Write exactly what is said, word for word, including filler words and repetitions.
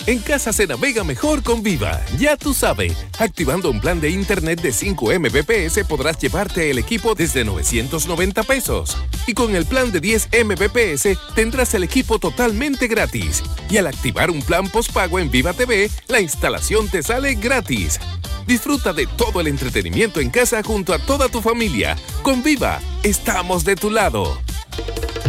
En casa se navega mejor con Viva. Ya tú sabes, activando un plan de internet de cinco megabits por segundo podrás llevarte el equipo desde novecientos noventa pesos. Y con el plan de diez megabits por segundo tendrás el equipo totalmente gratis. Y al activar un plan postpago en Viva T V, la instalación te sale gratis. Disfruta de todo el entretenimiento en casa junto a toda tu familia. Con Viva, estamos de tu lado.